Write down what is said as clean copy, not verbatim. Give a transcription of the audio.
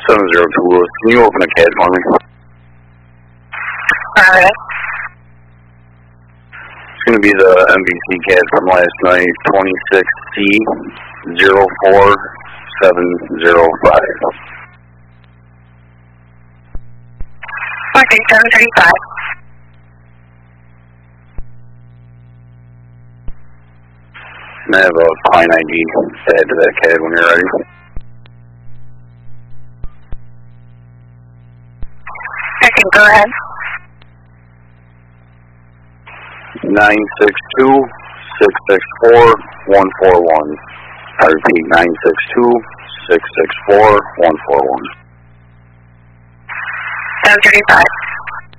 702 Lewis. Can you open a CAD for me? Alright. It's going to be the MVC CAD from last night, 26C04705. Okay, 735. And I have a client ID to add to that CAD when you're ready. Okay, go ahead. 962-664-141. I repeat, 962-664-141. 735.